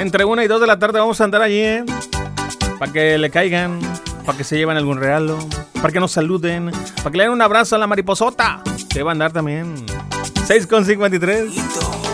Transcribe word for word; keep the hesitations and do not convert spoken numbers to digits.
Entre una y dos de la tarde vamos a andar allí, ¿eh? Para que le caigan, para que se lleven algún regalo, para que nos saluden, para que le den un abrazo a la mariposota, que va a andar también. seis con cincuenta y tres.